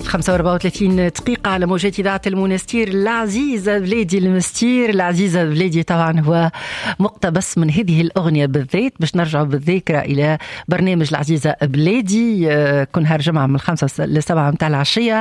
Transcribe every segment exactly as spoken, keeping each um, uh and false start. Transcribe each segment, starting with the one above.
خمسة وأربعة وثلاثين دقيقة على موجات إذاعة المنستير العزيزة بلادي المستير. العزيزة بلادي طبعا هو مقتبس من هذه الأغنية بالذات، باش نرجع بالذاكرة إلى برنامج العزيزة بلادي كل نهار جمعة من الخمسة للسبعة متاع العشية،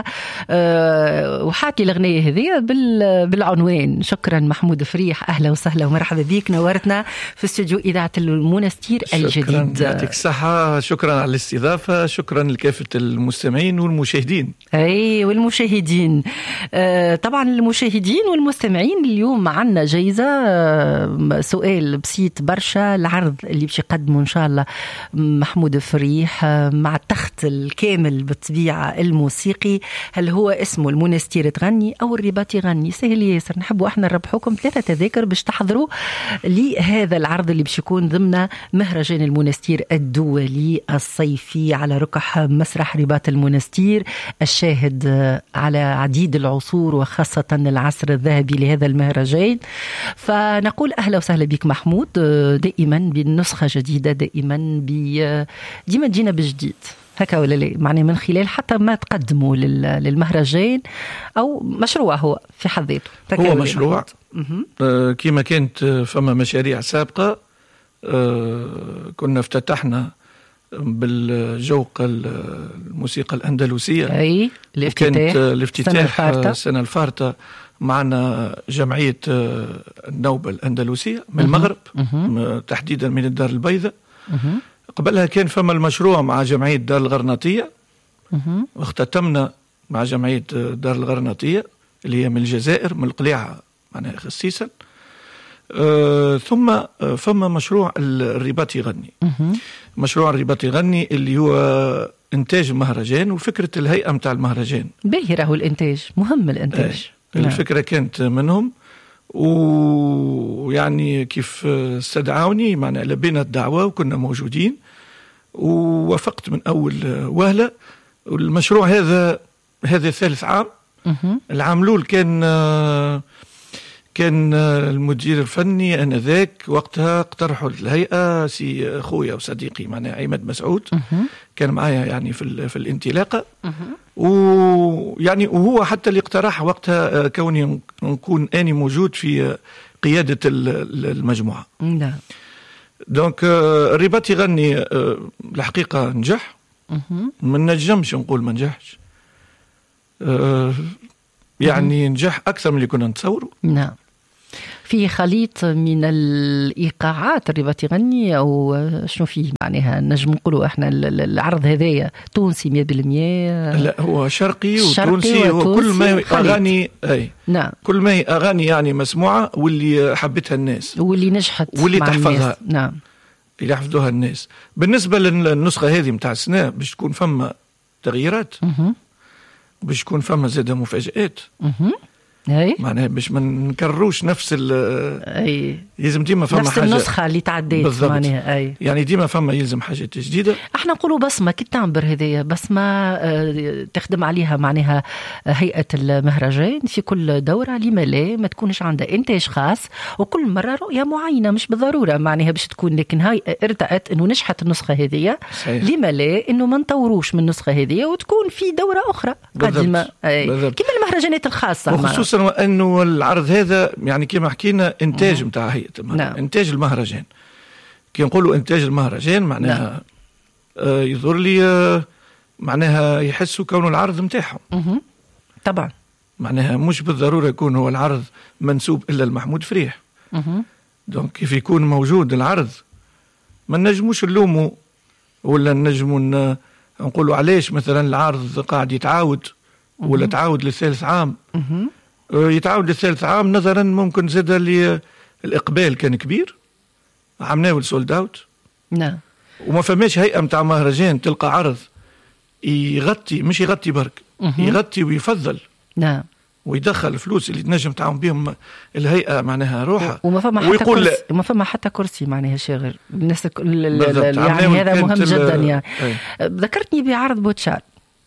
وحاكي الأغنية هذه بالعنوان. شكرا محمود فريح، أهلا وسهلا ومرحبا بك، نورتنا في استوديو إذاعة المنستير الجديد. شكرا، يعطيك الصحة، شكرا على الاستضافة، شكرا لكافة المستمعين والمشاهدين. أي والمشاهدين آه طبعا المشاهدين والمستمعين. اليوم عنا جايزة، آه سؤال بسيط برشا. العرض اللي باش يقدمه إن شاء الله محمود فريح آه مع التخت الكامل بالطبيعة الموسيقي، هل هو اسمه المنستير تغني أو الرباط يغني؟ سهل ياسر، نحبوا احنا نربحوكم ثلاثة تذاكر باش تحضروا لهذا العرض اللي باش يكون ضمن مهرجان المنستير الدولي الصيفي على ركح مسرح رباط المنستير، الشاهد على عديد العصور وخاصة العصر الذهبي لهذا المهرجان. فنقول أهلا وسهلا بك محمود، دائما بنسخة جديدة، دائما ديما تجينا بجديد هكا ولا لا؟ معنى من خلال حتى ما تقدموا للمهرجان أو مشروع هو في حد ذاته. هو مشروع آه كما كانت فما مشاريع سابقة، آه كنا افتتحنا بالجوق الموسيقى الأندلسية، أي كانت الافتتاح السنة الفارطة معنا جمعية النوبة الأندلسية من المغرب، تحديدا من الدار البيضاء. قبلها كان فما المشروع مع جمعية دار الغرناطية، واختتمنا مع جمعية دار الغرناطية اللي هي من الجزائر، من القليعة معناها خصيصا. آه ثم فما مشروع الرباط يغني. مشروع الرباط يغني اللي هو إنتاج المهرجان وفكرة الهيئة متاع المهرجان. باهي راهو الإنتاج مهم، الإنتاج آه الفكرة كانت منهم، ويعني كيف استدعوني معنا لبينا الدعوة وكنا موجودين ووافقت من أول وهلة. والمشروع هذا هذا ثالث عام. العام الأول كان آه كان المدير الفني انذاك وقتها اقترحوا الهيئه سي اخويا وصديقي معناها عماد مسعود، كان معايا يعني في في الانطلاقه، ويعني وهو حتى اللي اقترح وقتها كوني نكون اني موجود في قياده المجموعه. نعم. دونك الرباط يغني الحقيقه نجح، ما نجمش نقول ما نجحش، يعني نجح اكثر من اللي كنا نتصوروا. نعم. في خليط من الإيقاعات الرباط يغني أو شنو فيه معناها؟ نجم نقولوا احنا العرض هذايا تونسي مية بالمية؟ لا، هو شرقي وتونسي، هو كل ما أغاني أي نعم، كل ما أغاني يعني مسموعة واللي حبتها الناس واللي نجحت واللي تحفظها. نعم، اللي يحفظوها الناس. بالنسبة للنسخة هذه متاع السنة باش تكون فما تغييرات، باش تكون فما زادة مفاجآت. أي معناها باش ما نكرروش نفس ال أي يلزم ديما فما نفس حاجه النسخه اللي تعديت معناها. أي يعني ديما فما يلزم حاجات جديده. احنا نقولوا بصمه كي تعبر هذيا بصمه اه تخدم عليها معناها هيئه المهرجان في كل دوره، لما لا ما تكونش عندها انتاج خاص وكل مره رؤيه معينه، مش بالضروره معناها باش تكون، لكن هاي ارتأت انه نجحت النسخه هذيا، لما لا انه ما نطوروش من النسخه هذيا وتكون في دوره اخرى قادمه كما المهرجانات الخاصه، وخصوصا وأنه العرض هذا يعني كما حكينا إنتاج متاع هيئة المهرجان. نعم. إنتاج المهرجان كي نقولوا إنتاج المهرجان معناها نعم. آه يظهر لي آه معناها يحسوا كونه العرض متاعهم. طبعا معناها مش بالضرورة يكون هو العرض منسوب إلا المحمود فريح. دونك كيف يكون موجود العرض ما نجموش نلوموا ولا نجموا نقولوا علاش مثلا العرض قاعد يتعاود ولا تعاود للثالث عام. يتعاود للثالث عام نظرا ممكن زاد لي الإقبال كان كبير، عمناه السولد اوت. نعم. وما فماش هيئة متاع مهرجان تلقى عرض يغطي، مش يغطي برك، يغطي ويفضل. نعم. ويدخل الفلوس اللي تنجم تعاون بهم الهيئة معناها روحها، وما فما حتى كرسي، وما فما حتى كرسي معناها شاغر الناس يعني هذا مهم جدا. يعني ذكرتني بعرض بوتشار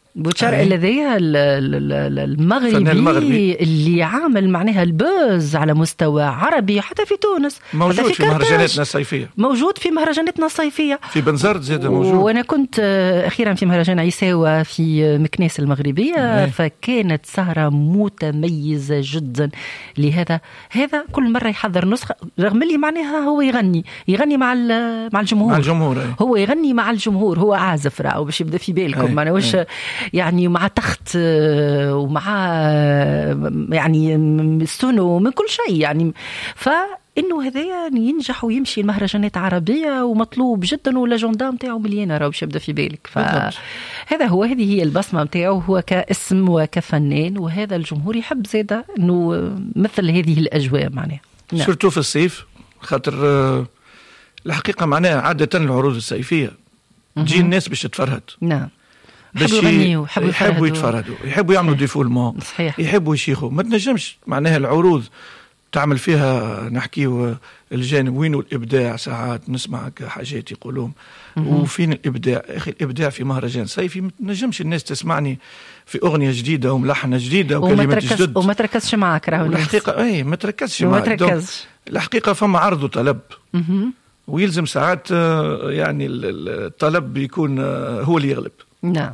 بوتشار الذي المغربي, المغربي اللي عامل معناها البوز على مستوى عربي حتى في تونس, موجود في, في مهرجاناتنا الصيفية, موجود في مهرجاناتنا الصيفية في بنزرت زاد موجود. وانا كنت اخيرا في مهرجان عيساوة في مكناس المغربية مم. فكانت سهرة متميزة جدا. لهذا هذا كل مرة يحضر نسخة, رغم اللي معناها هو يغني يغني مع مع الجمهور, مع الجمهور هو يغني مع الجمهور, هو عازف راه باش يبدا في بالكم انا واش يعني مع تخت ومع يعني السونو من كل شيء يعني. فإنه هذا يعني ينجح ويمشي المهرجانات عربية ومطلوب جدا, والأجندة متاعه مليانة راه باش يبدا في بالك. فهذا هو, هذه هي البصمة متاعه هو كاسم وكفنان, وهذا الجمهور يحب زيادة إنه مثل هذه الأجواء معناها. نعم. شرطو في الصيف خاطر الحقيقة معناها عادة العروض الصيفية تجي الناس باش تتفرهد. نعم. باش يغنيوا يحبوا يتفرهدوا, يحبوا يعملوا ديفولمون, يحبوا يشيخوا. ما تنجمش معناها العروض تعمل فيها نحكيو الجانب وينو الإبداع. ساعات نسمع حاجات يقولون وفين الإبداع يا أخي؟ الإبداع في مهرجان صيفي ما تنجمش الناس تسمعني في أغنية جديدة وملحنة جديدة وكلمات جدد وما تركزش معك راهو الحقيقة. أي ما تركزش معك. الحقيقة فما عرض وطلب, ويلزم ساعات يعني الطلب يكون هو اللي يغلب. نعم.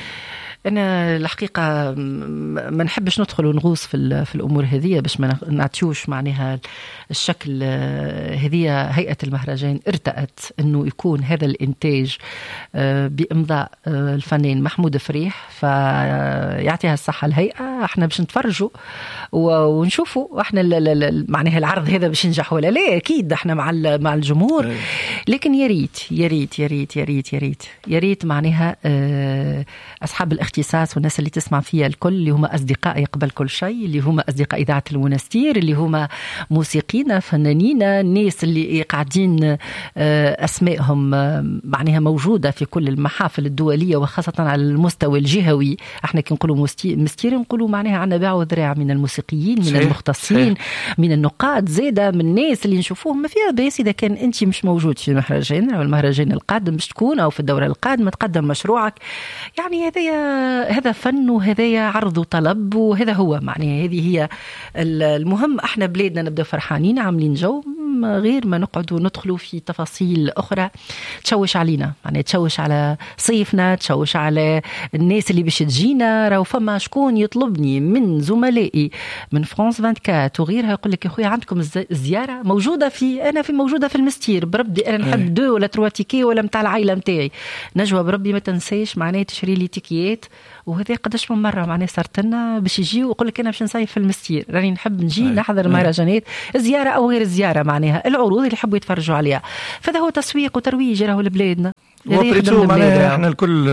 أنا الحقيقة ما نحبش ندخل ونغوص في في الأمور هذه باش ما نعطيوش معناها الشكل. هذه هيئة المهرجان ارتأت أنه يكون هذا الإنتاج بإمضاء الفنان محمود فريح, فيعطيها الصحة الهيئة. احنا باش نتفرجوا ونشوفوا احنا معناها العرض هذا باش ينجح ولا لا. أكيد احنا مع مع الجمهور, لكن يا ريت يا ريت يا ريت يا ريت يا ريت يا ريت معناها أصحاب الاختصاص والناس اللي تسمع فيها الكل, اللي هما أصدقائي قبل كل شيء, اللي هما أصدقاء إذاعة المنستير, اللي هما موسيقينا فنانين, الناس اللي قاعدين أسمائهم معناها موجودة في كل المحافل الدولية وخاصة على المستوى الجهوي. احنا كي نقولوا مستير نقولوا معناها عنا باع وذراع من الموسيقيين, من المختصين, من النقاد, زيادة من الناس اللي نشوفوهم. ما فيها بيس إذا كان أنت مش موجود في المهرجان أو المهرجان القادم مش تكون, أو في الدورة القادمة تقدم مشروعك. يعني هذا هذا فن وهذا عرض وطلب, وهذا هو معناه هذه هي المهم. احنا بلادنا نبدأ فرحانين عاملين جو, غير ما نقعد وندخلوا في تفاصيل أخرى تشوش علينا, يعني تشوش على صيفنا, تشوش على الناس اللي باش تجينا. راهو فما شكون يطلبني من زملائي من فرانس أربعة وعشرين وغيرها يقول لك يا خويا عندكم الزيارة موجودة في أنا في موجودة في المستير بربي, أنا نحب دو ولا تروا تيكي ولا متاع العائلة متاعي. نجوى بربي ما تنسيش معناه تشري لي تيكيات, وهذا قداش من مرة معناه صارت لنا باش يجي ويقول لك أنا باش نصيف في المستير, راني نحب نجي نحضر المهرجانات الزيارة أو غير الزيارة, معناها العروض اللي يحبوا يتفرجوا عليها. فهذا هو تسويق وترويج راهو لبلادنا. وابريتو معناها احنا الكل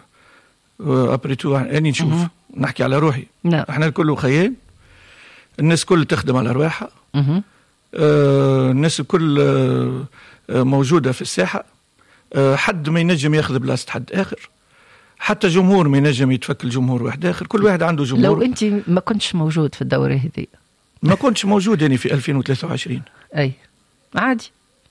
ابريتو يعني نشوف مه. نحكي على روحي. نعم. احنا الكل خيال, الناس كل تخدم على رواحها, آه الناس الكل آه موجودة في الساحة, آه حد ما ينجم ياخذ بلاصة حد آخر, حتى جمهور ما ينجم يتفكل جمهور واحد آخر, كل واحد عنده جمهور. لو أنت ما كنتش موجود في الدورة هذه ما كنتش موجود يعني في ألفين وثلاثة وعشرين أي عادي,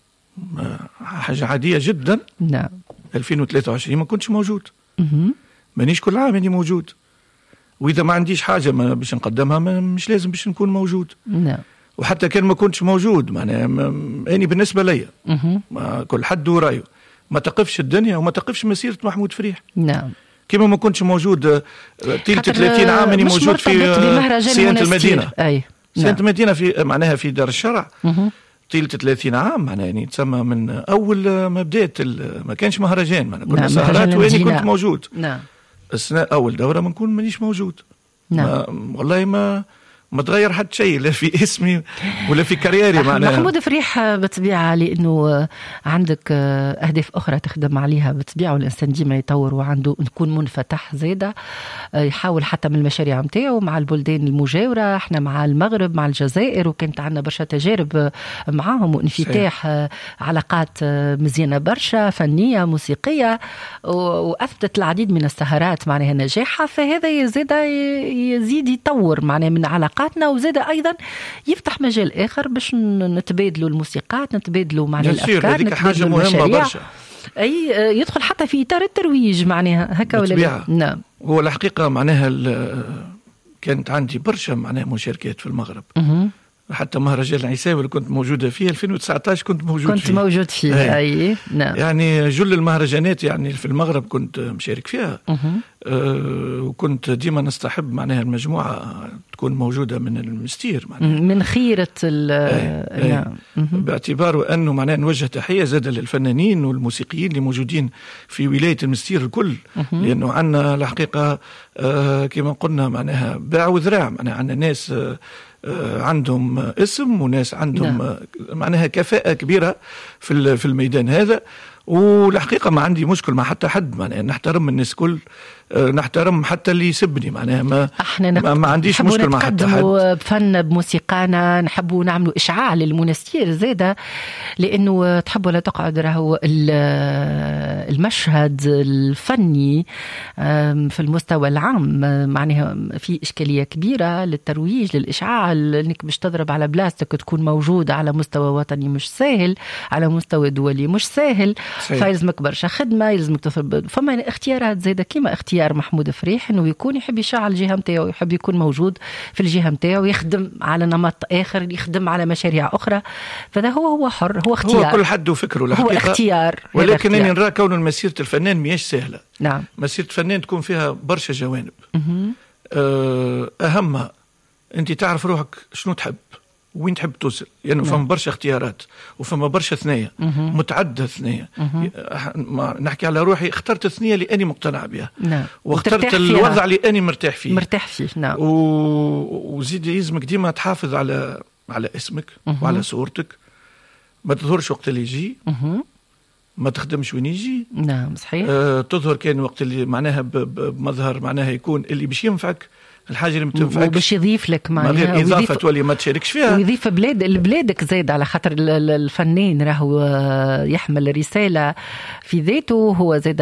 حاجة عادية جدا. نعم. ألفين وثلاثة وعشرين ما كنتش موجود, مه. مانيش كل عام اني موجود, واذا ما عنديش حاجه ما باش نقدمها ما مش لازم باش نكون موجود. نعم. وحتى كان ما كنتش موجود معناها اني بالنسبه لي كل حد ورايه, ما تقفش الدنيا وما تقفش مسيره محمود فريح. نعم. كما ما كنتش موجود طيله ثلاثين عام اني موجود في سيانة المدينه. اي سيانة نعم. المدينه في معناها في دار الشرع طيله ثلاثين عام, معناها يعني تسمى من اول ما بدات ما كانش مهرجان, معناها كنا نعم. سهرات واني كنت موجود. نعم. السنة أول دورة ما نكون مانيش موجود. نعم. ما والله ما ما تغير حد شيء لا في اسمي ولا في كاريري. معناها محمود فريح بطبيعة لأنه عندك أهداف أخرى تخدم عليها بطبيعة, والإنسان ديما يطور وعنده نكون منفتح زيادة, يحاول حتى من المشاريع متاعه مع البلدان المجاورة. احنا مع المغرب مع الجزائر وكانت عندنا برشا تجارب معاهم وانفتاح علاقات مزيانة برشا فنية موسيقية, وأثبتت العديد من السهرات معناها نجاحها. فهذا يزيد يزيد يطور معناها من علاقات, وزاد أيضا يفتح مجال آخر باش نتبادلوا الموسيقات, نتبادلوا معناها الأفكار, نتبادلوا المشاريع. أي يدخل حتى في إطار الترويج معناها هكا ولا نعم. هو الحقيقة معناها كانت عندي برشا معناها مشاركات في المغرب. م- حتى مهرجان العيساوي اللي كنت موجودة فيه ألفين وتسعة عشر كنت موجود كنت فيه. كنت موجود فيه أي. أي نعم. يعني جل المهرجانات يعني في المغرب كنت مشارك فيها. أه وكنت ديما نستحب معناها المجموعة تكون موجودة من المستير معناها. من خيرة ال نعم. باعتباره أنه معناها نوجه تحية زادة للفنانين والموسيقيين اللي موجودين في ولاية المستير الكل. لأنه عنا الحقيقة أه كما قلنا معناها باع وذراع معناها عنا ناس أه عندهم اسم وناس عندهم نعم. معناها كفاءة كبيرة في في الميدان هذا. والحقيقة ما عندي مشكل مع حتى حد معناها نحترم الناس كل نحترم حتى اللي يسبني معناها ما احنا ما عنديش مشكل مع حتى حد. بفن بموسيقانا نحبوا نعملوا إشعاع للمنستير زادة لأنه تحبوا لا تقعد راهو المشهد الفني في المستوى العام معناها في إشكالية كبيرة للترويج للإشعاع انك باش تضرب على بلاستيك تكون موجودة على مستوى وطني مش سهل على مستوى دولي مش سهل. فيلزمك برشا خدمة يلزمك تثبت فما اختيارات زادة كيما اختيار محمود فريح انه يكون يحب يشعل الجهه نتاعو يحب يكون موجود في الجهه نتاعو يخدم على نمط اخر يخدم على مشاريع اخرى. فده هو هو حر هو اختيار هو كل حد وفكره الحقيقه هو اختيار. ولكن اني نرى كون مسيره الفنان مياش سهله. نعم. مسيره الفنان تكون فيها برشا جوانب. اهمها انت تعرف روحك شنو تحب وين تحب توصل يعني نعم. فما برشا اختيارات وفما برشا ثنايا متعدده ثنايا. نحكي على روحي اخترت ثنية لاني مقتنع بها. نعم. واخترت الوضع لاني مرتاح فيه مرتاح فيه. نعم. و... وزيد يلزمك ديما تحافظ على على اسمك مه. وعلى صورتك ما تظهرش وقت اللي يجي مه. ما تخدمش وين يجي. نعم صحيح. آه تظهر كان وقت اللي معناها بمظهر معناها يكون اللي باش ينفعك الحاجه اللي متنفعك وباش يضيف لك معناها غير اضافه تولي ما تشاركش فيها ويضيف بلاد البلادك زاد على خاطر الفنان راهو يحمل رساله في ذاته هو زاد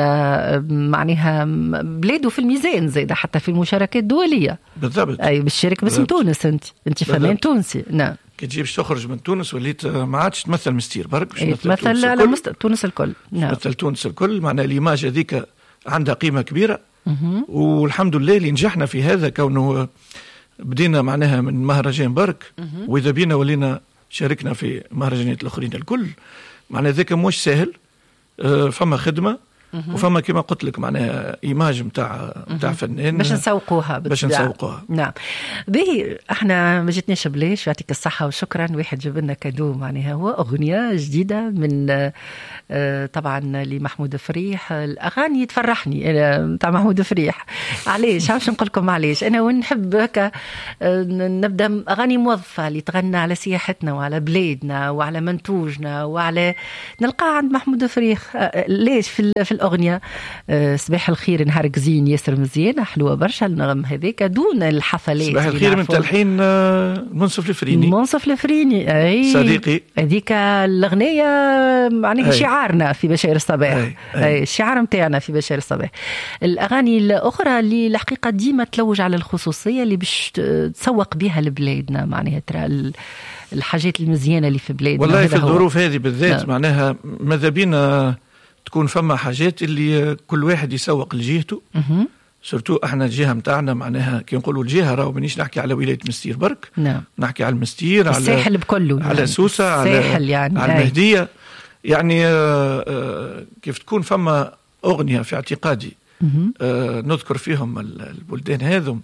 معناها بلاده في الميزان زاد حتى في المشاركات الدوليه بالضبط. اي بالشركه باسم تونس انت انت فنان تونسي. نعم. كي تجيبش تخرج من تونس وليت ما عادش تمثل مستير برك باش تمثل على مست... تونس الكل. نعم. تمثل تونس الكل معناها الايماج هذيك عندها قيمه كبيره. والحمد لله اللي نجحنا في هذا كونه بدينا معناها من مهرجان برك واذا بينا ولينا شاركنا في مهرجانات الاخرين الكل معناها ذاك مش سهل. فما خدمه وفما كما قلت لك معناها ايماج نتاع نتاع فنان باش نسوقوها باش نسوقوها. نعم. باهي احنا ما جتناش بلاش يعطيك الصحه وشكرا. واحد جاب لنا كادو معناها هو اغنيه جديده من طبعا لمحمود فريح. الاغاني تفرحني نتاع محمود فريح علاش علاش نقول لكم علاش انا ونحب هكا نبدا اغاني موظفه اللي تغنى على سياحتنا وعلى بلادنا وعلى منتوجنا وعلى نلقاه عند محمود فريح. ليش في في الاغنيه صباح الخير نهارك زين ياسر مزيان حلوه برشا النغم هذيك دون الحفلات. صباح الخير من تلحين منصف الفريني منصف الفريني اي صديقي هذيك الاغنيه معناها شعارنا في بشير الصباح. أي. أي. الشعار متاعنا في بشير الصباح. الاغاني الاخرى اللي الحقيقه ديما تلوج على الخصوصيه اللي باش تسوق بها لبلادنا معناها ترى الحاجات المزيانه اللي في بلادنا. والله في الظروف هذه بالذات نعم. معناها ماذا بينا تكون فما حاجات اللي كل واحد يسوق لجهته. سورتو احنا الجهه نتاعنا معناها كي نقولوا الجهه راهو مانيش نحكي على ولايه مستير برك. نعم. نحكي على المستير على الساحل بكله على يعني. سوسه على يعني. على المهديه يعني آه آه كيف تكون فما اغنيه في اعتقادي آه نذكر فيهم البلدان هذم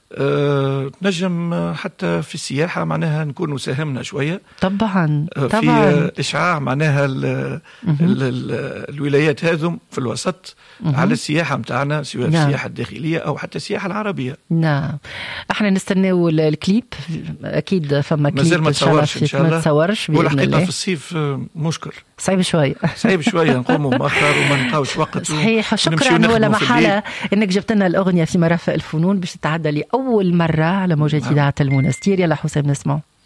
أه، تنجم حتى في السياحة معناها نكونوا ساهمنا شوية طبعا في طبعا. إشعاع معناها ال ال ال الولايات هذم في الوسط مه. على السياحة متاعنا سواء نعم. السياحة الداخلية أو حتى السياحة العربية. نعم. احنا نستناو الكليب أكيد فما كليب مازال ما تصورش إن شاء الله. ما تصورش والحقيقة في الصيف مشكل صعيب شوية صعيب شوية نقوموا مؤخر وما نلقاوش وقت. صحيح. شكرا ولا محالة إنك جبت لنا الأغنية في مرافق الفنون باش تتعدى لأول مرة على موجة إذاعة المنستير. يلا حسام نسمعه.